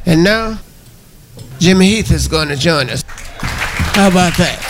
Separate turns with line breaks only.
And now, Jimmy Heath is going to join us. How about that?